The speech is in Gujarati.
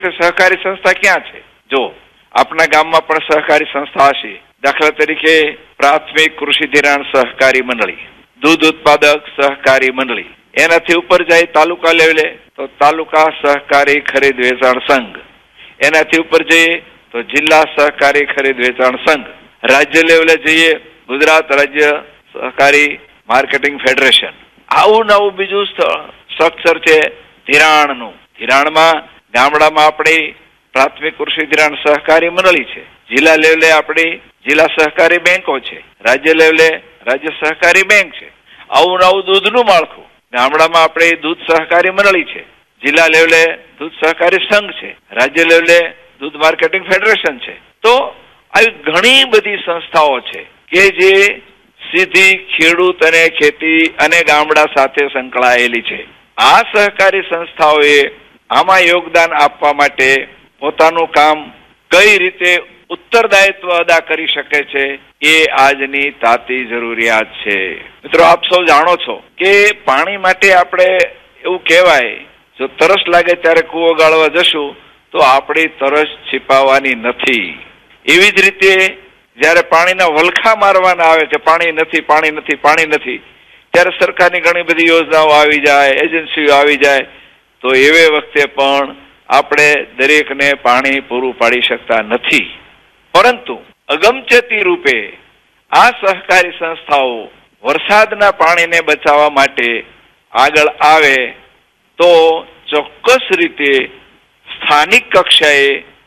સહકારી સંસ્થા ક્યાં છે? જો આપના ગામમાં પણ સહકારી સંસ્થા હશે. દાખલા તરીકે પ્રાથમિક કૃષિ ધિરાણ સહકારી મંડળી, દૂધ ઉત્પાદક સહકારી મંડળી. એનાથી ઉપર જાય તાલુકા લેવલે તો તાલુકા સહકારી ખરીદ વેચાણ સંઘ. એનાથી ઉપર જઈએ તો જિલ્લા સહકારી ખરીદ વેચાણ સંઘ. રાજ્ય લેવલે જઈએ ગુજરાત રાજ્ય સહકારી માર્કેટિંગ ફેડરેશન. આવું નવું બીજું સ્ટ્રક્ચર છે ધિરાણનું. ધિરાણમાં ગામડામાં આપણી પ્રાથમિક કૃષિ ધિરાણ સહકારી મંડળી છે. જિલ્લા લેવલે આપણી જિલ્લા સહકારી બેંકો છે. રાજ્ય લેવલે રાજ્ય સહકારી બેંક છે. આવું નવું દૂધનું માળખું. ગામડામાં આપણે દૂધ સહકારી મંડળી છે. જિલ્લા લેવલે દૂધ સહકારી સંઘ છે. રાજ્ય લેવલે દૂધ માર્કેટિંગ ફેડરેશન છે. તો આવી ઘણી બધી સંસ્થાઓ છે કે જે સીધી ખેડૂત અને ખેતી અને ગામડા સાથે સંકળાયેલી છે. આ સહકારી સંસ્થાઓએ આમાં યોગદાન આપવા માટે પોતાનું કામ કઈ રીતે ઉત્તરદાયિત્વ અદા કરી શકે છે એ આજની તાતી જરૂરિયાત છે. મિત્રો, આપ સૌ જાણો છો કે પાણી માટે આપણે એવું કહેવાય, જો તરસ લાગે ત્યારે કૂવો ગાળવા જશું તો આપણી તરસ छिपावવાની નથી. એવી જ રીતે જયારે પાણીના વલખા મારવાના આવે કે પાણી નથી પાણી નથી પાણી નથી, ત્યારે સરકારની ઘણી બધી યોજનાઓ આવી જાય, એજન્સીઓ આવી જાય, તો એવે વખતે પણ આપણે દરેકને પાણી પૂરું પાડી શકતા નથી. પરંતુ અગમચેતી રૂપે આ સહકારી સંસ્થાઓ વરસાદના પાણીને બચાવવા માટે આગળ આવે તો ચોક્કસ રીતે સ્થાનિક કક્ષાએ